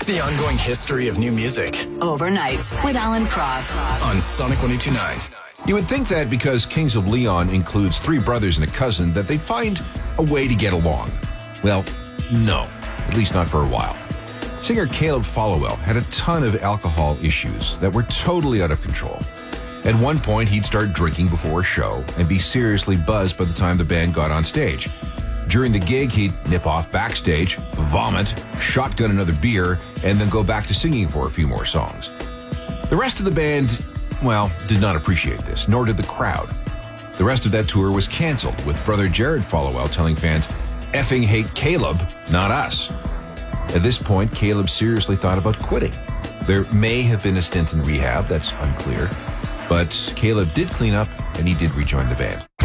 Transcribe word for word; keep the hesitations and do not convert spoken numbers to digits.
the ongoing history of new music. Overnights with Alan Cross on Sonic one oh two point nine. You would think that because Kings of Leon includes three brothers and a cousin, that they'd find a way to get along. Well, no, at least not for a while. Singer Caleb Followell had a ton of alcohol issues that were totally out of control. At one point, he'd start drinking before a show and be seriously buzzed by the time the band got on stage. During the gig, he'd nip off backstage, vomit, shotgun another beer, and then go back to singing for a few more songs. The rest of the band, well, did not appreciate this, nor did the crowd. The rest of that tour was canceled, with brother Jared Followell telling fans, "Effing hate Caleb, not us." At this point, Caleb seriously thought about quitting. There may have been a stint in rehab, that's unclear, but Caleb did clean up and he did rejoin the band.